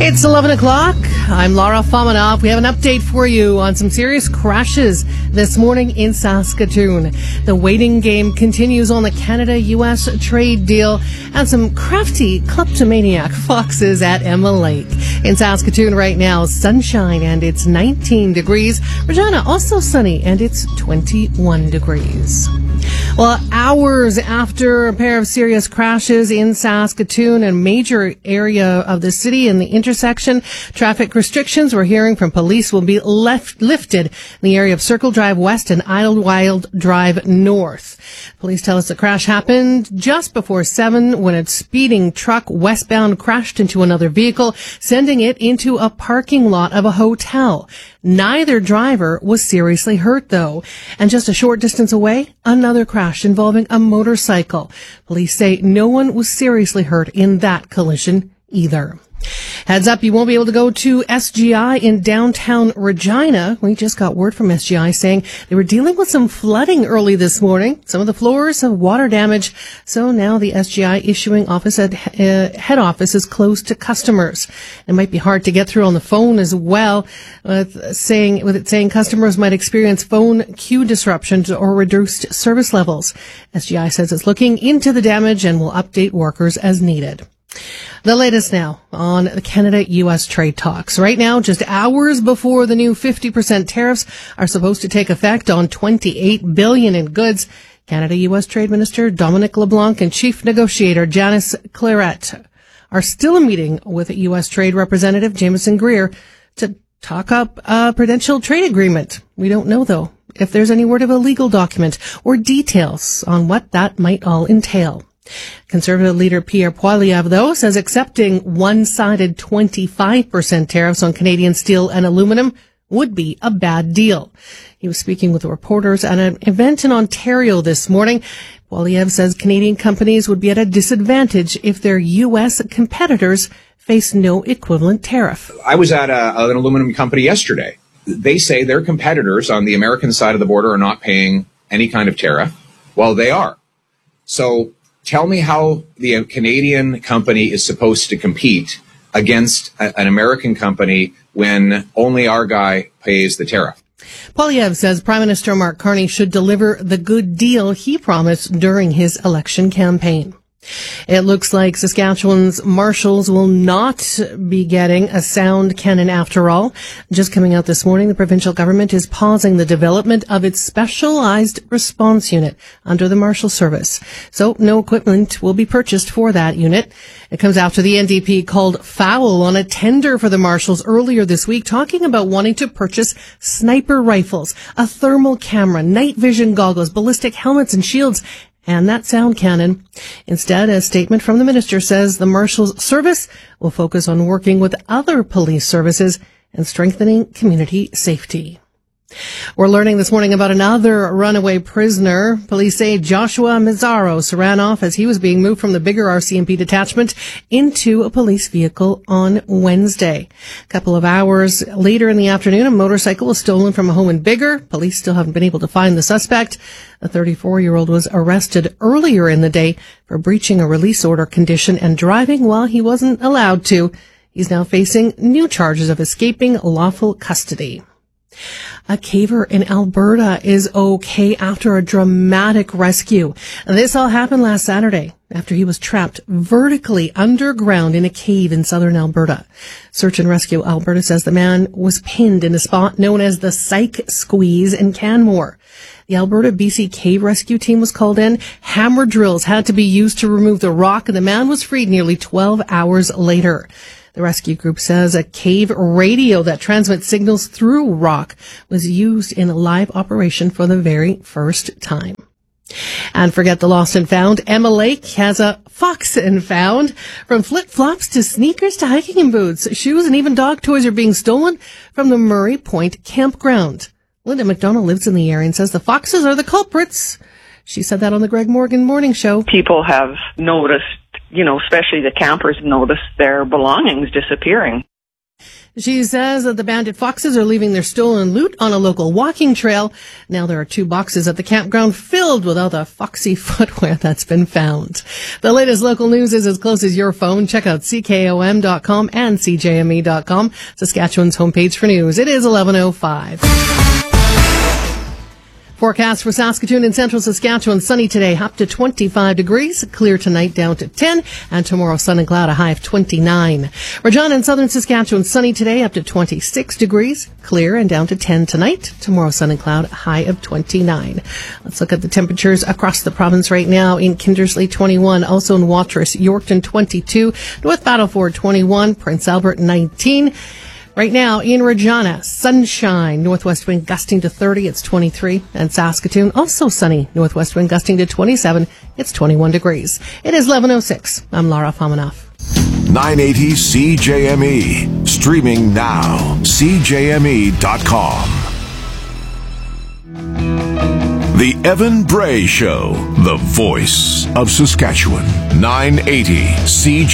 It's 11 o'clock. I'm Laura Fominov. We have an update for you on some serious crashes this morning in Saskatoon. The waiting game continues on the Canada-U.S. trade deal and some crafty kleptomaniac foxes at Emma Lake. In Saskatoon right now, sunshine and it's 19 degrees. Regina, also sunny and it's 21 degrees. Well, hours after a pair of serious crashes in Saskatoon, a major area of the city in the intersection, traffic restrictions we're hearing from police will be lifted in the area of Circle Drive West and Idlewild Drive North. Police tell us the crash happened just before 7 when a speeding truck westbound crashed into another vehicle, sending it into a parking lot of a hotel. Neither driver was seriously hurt, though. And just a short distance away, another crash involving a motorcycle. Police say no one was seriously hurt in that collision either. Heads up, you won't be able to go to SGI in downtown Regina. We just got word from SGI saying they were dealing with some flooding early this morning. Some of the floors have water damage, so now the SGI issuing office at head office is closed to customers. It might be hard to get through on the phone as well, with it saying customers might experience phone queue disruptions or reduced service levels. SGI says it's looking into the damage and will update workers as needed. The latest now on the Canada-U.S. trade talks. Right now, just hours before the new 50% tariffs are supposed to take effect on $28 billion in goods, Canada-U.S. Trade Minister Dominic LeBlanc and Chief Negotiator Janice Claret are still meeting with U.S. Trade Representative Jameson Greer to talk up a potential trade agreement. We don't know, though, if there's any word of a legal document or details on what that might all entail. Conservative leader Pierre Poilievre, though, says accepting one-sided 25% tariffs on Canadian steel and aluminum would be a bad deal. He was speaking with reporters at an event in Ontario this morning. Poilievre says Canadian companies would be at a disadvantage if their U.S. competitors face no equivalent tariff. I was at an aluminum company yesterday. They say their competitors on the American side of the border are not paying any kind of tariff. Well, they are. So tell me how the Canadian company is supposed to compete against an American company when only our guy pays the tariff. Poilievre says Prime Minister Mark Carney should deliver the good deal he promised during his election campaign. It looks like Saskatchewan's marshals will not be getting a sound cannon after all. Just coming out this morning, the provincial government is pausing the development of its specialized response unit under the Marshal Service. So no equipment will be purchased for that unit. It comes after the NDP called foul on a tender for the marshals earlier this week, talking about wanting to purchase sniper rifles, a thermal camera, night vision goggles, ballistic helmets and shields, and that sound cannon. Instead, a statement from the minister says the Marshal's Service will focus on working with other police services and strengthening community safety. We're learning this morning about another runaway prisoner. Police say Joshua Mizaros ran off as he was being moved from the bigger RCMP detachment into a police vehicle on Wednesday. A couple of hours later in the afternoon, a motorcycle was stolen from a home in Biggar. Police still haven't been able to find the suspect. The 34-year-old was arrested earlier in the day for breaching a release order condition and driving while he wasn't allowed to. He's now facing new charges of escaping lawful custody. A caver in Alberta is okay after a dramatic rescue. This all happened last Saturday after he was trapped vertically underground in a cave in southern Alberta. Search and Rescue Alberta says the man was pinned in a spot known as the Psych Squeeze in Canmore. The Alberta BC Cave Rescue Team was called in. Hammer drills had to be used to remove the rock, and the man was freed nearly 12 hours later. The rescue group says a cave radio that transmits signals through rock was used in a live operation for the very first time. And forget the lost and found. Emma Lake has a fox and found. From flip-flops to sneakers to hiking boots, shoes and even dog toys are being stolen from the Murray Point campground. Linda McDonald lives in the area and says the foxes are the culprits. She said that on the Greg Morgan Morning Show. People have noticed, especially the campers noticed their belongings disappearing. She says that the bandit foxes are leaving their stolen loot on a local walking trail. Now there are 2 boxes at the campground filled with all the foxy footwear that's been found. The latest local news is as close as your phone. Check out CKOM.com and CJME.com, Saskatchewan's homepage for news. It is 11:05. Forecast for Saskatoon and central Saskatchewan, sunny today, up to 25 degrees, clear tonight down to 10, and tomorrow sun and cloud, a high of 29. Regina and southern Saskatchewan, sunny today, up to 26 degrees, clear and down to 10 tonight. Tomorrow sun and cloud, a high of 29. Let's look at the temperatures across the province right now. In Kindersley, 21, also in Watrous, Yorkton, 22, North Battleford, 21, Prince Albert, 19. Right now in Regina, sunshine, northwest wind gusting to 30, it's 23. And Saskatoon, also sunny, northwest wind gusting to 27, it's 21 degrees. It is 11:06. I'm Lara Famanoff. 980 CJME. Streaming now. CJME.com. The Evan Bray Show. The voice of Saskatchewan. 980 CJME.